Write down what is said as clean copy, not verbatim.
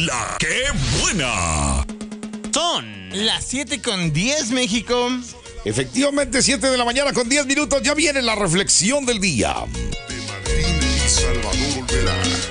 La que buena. Son las 7:10, México. Efectivamente, 7 de la mañana con 10 minutos. Ya viene la reflexión del día. De Martín y Salvador Olvera.